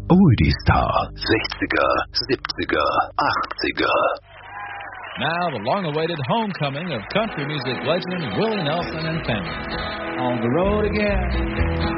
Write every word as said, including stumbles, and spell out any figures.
Oldie Star, sechziger, siebziger, achtziger. Now the long-awaited homecoming of country music legend Willie Nelson and family. On the road again.